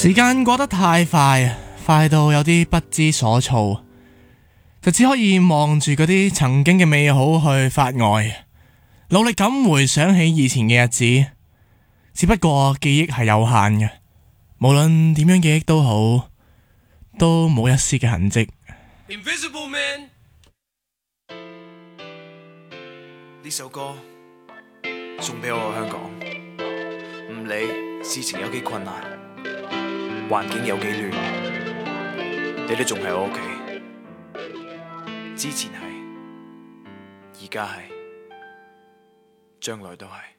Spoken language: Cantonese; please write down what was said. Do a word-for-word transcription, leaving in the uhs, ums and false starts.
時間過得太快，快到有啲不知所措，就只可以望住嗰啲曾經嘅美好去發呆，努力咁回想起以前嘅日子。只不過記憶係有限嘅，無論點樣記憶都好，都冇一絲嘅痕跡。 Invisible Man 呢首歌送俾我香港，唔理事情有幾困難，環境有幾亂，你都仲喺我屋企。之前係，而家係，將來都係。